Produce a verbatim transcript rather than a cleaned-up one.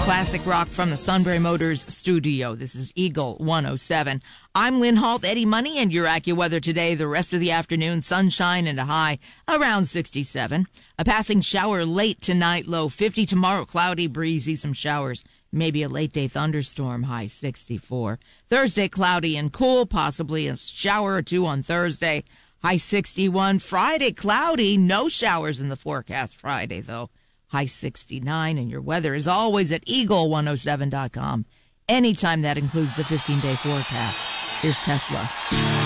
classic rock from the Sunbury Motors studio. This is Eagle one oh seven. I'm Lynn Holt, Eddie Money, and your AccuWeather today. The rest of the afternoon, sunshine and a high around sixty-seven. A passing shower late tonight, low fifty. Tomorrow, cloudy, breezy, some showers. Maybe a late-day thunderstorm, high sixty-four. Thursday, cloudy and cool, possibly a shower or two on Thursday, high sixty-one. Friday, cloudy, no showers in the forecast Friday, though. High sixty-nine, and your weather is always at eagle one oh seven dot com. Anytime that includes the fifteen-day forecast. Here's Tesla.